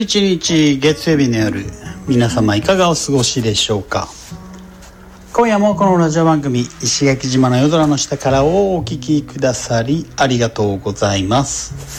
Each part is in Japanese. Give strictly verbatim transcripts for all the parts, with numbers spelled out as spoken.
一日月曜日の夜、皆様いかがお過ごしでしょうか。今夜もこのラジオ番組石垣島の夜空の下からをお聞きくださりありがとうございます。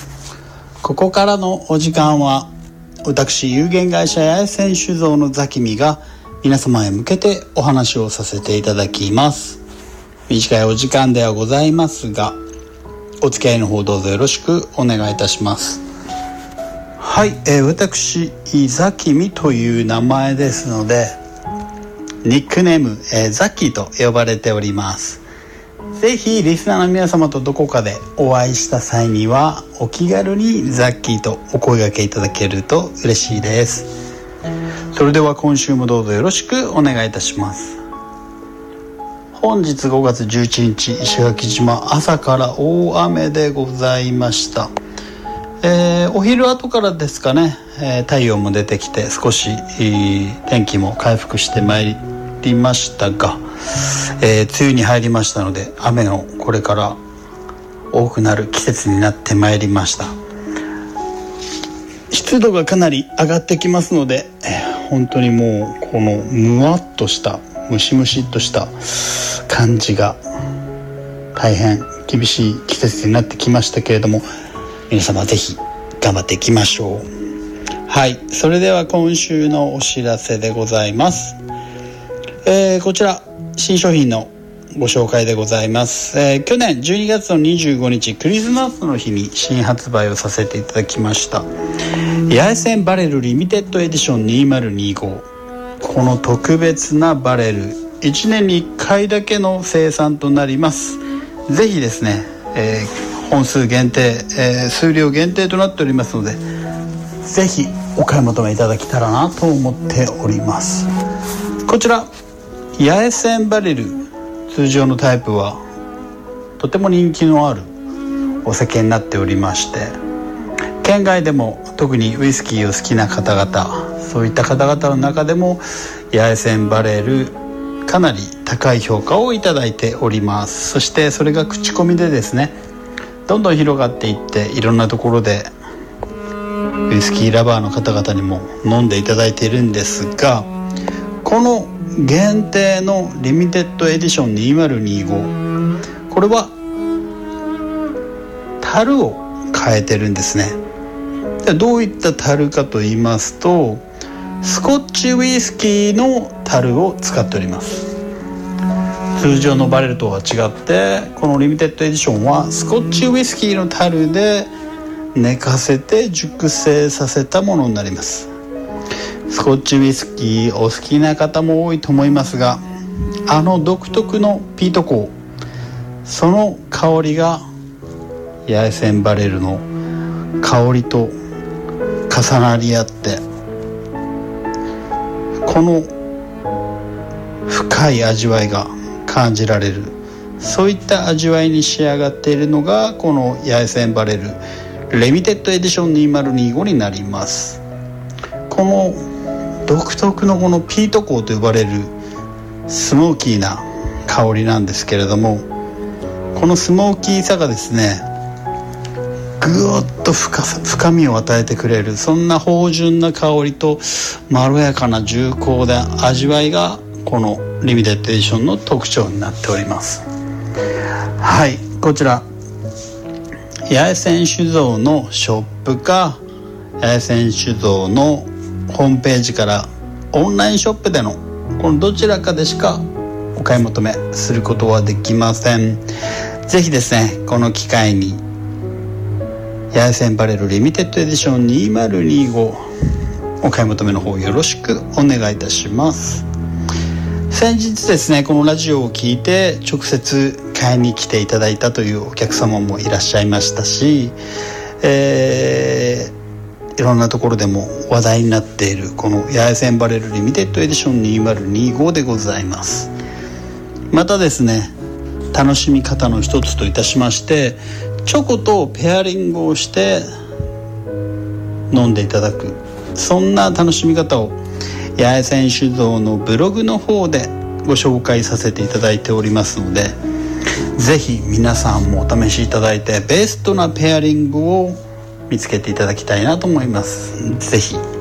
ここからのお時間は私有限会社八重千酒造のザキミが皆様へ向けてお話をさせていただきます。短いお時間ではございますがお付き合いの方どうぞよろしくお願いいたします。はい、えー、私ザキミという名前ですのでニックネーム、えー、ザキと呼ばれております。ぜひリスナーの皆様とどこかでお会いした際にはお気軽にザッキーとお声掛けいただけると嬉しいです。それでは今週もどうぞよろしくお願いいたします。本日ごがつじゅういちにち石垣島朝から大雨でございました。えー、お昼後からですかね、えー、太陽も出てきて少し、えー、天気も回復してまいりましたが、えー、梅雨に入りましたので雨のこれから多くなる季節になってまいりました。湿度がかなり上がってきますので、えー、本当にもうこのむわっとしたムシムシっとした感じが大変厳しい季節になってきましたけれども、皆様ぜひ頑張っていきましょう。はい、それでは今週のお知らせでございます。えー、こちら新商品のご紹介でございます。えー、去年じゅうにがつのにじゅうごにちクリスマスの日に新発売をさせていただきました八重千バレルリミテッドエディションにせんにじゅうご。この特別なバレルいちねんにいっかいだけの生産となります。ぜひですね、えー本数限定、えー、数量限定となっておりますのでぜひお買い求めいただけたらなと思っております。こちら八重千バレル通常のタイプはとても人気のあるお酒になっておりまして、県外でも特にウイスキーを好きな方々、そういった方々の中でも八重千バレルかなり高い評価をいただいております。そしてそれが口コミでですねどんどん広がっていっていろんなところでウイスキーラバーの方々にも飲んでいただいているんですが、この限定のリミテッドエディションにせんにじゅうご、これは樽を変えてるんですね。でどういった樽かと言いますとスコッチウイスキーの樽を使っております。通常のバレルとは違ってこのリミテッドエディションはスコッチウイスキーの樽で寝かせて熟成させたものになります。スコッチウイスキーお好きな方も多いと思いますが、あの独特のピート香、その香りが八重千バレルの香りと重なり合ってこの深い味わいが感じられる、そういった味わいに仕上がっているのがこの八重千バレルリミテッドエディションにせんにじゅうごになります。この独特のこのピート香と呼ばれるスモーキーな香りなんですけれども、このスモーキーさがですねぐーっと 深さ深みを与えてくれる、そんな芳醇な香りとまろやかな重厚な味わいがこのリミテッドエディションの特徴になっております。はい、こちら八重千酒造のショップか八重千酒造のホームページからオンラインショップでのこのどちらかでしかお買い求めすることはできません。ぜひですねこの機会に八重千バレルリミテッドエディションにせんにじゅうごお買い求めの方よろしくお願いいたします。先日ですねこのラジオを聞いて直接買いに来ていただいたというお客様もいらっしゃいましたし、えー、いろんなところでも話題になっているこの八重千バレルリミテッドエディションにせんにじゅうごでございます。またですね楽しみ方の一つといたしましてチョコとペアリングをして飲んでいただく、そんな楽しみ方を八重千酒造のブログの方でご紹介させていただいておりますのでぜひ皆さんもお試しいただいてベストなペアリングを見つけていただきたいなと思います。ぜひ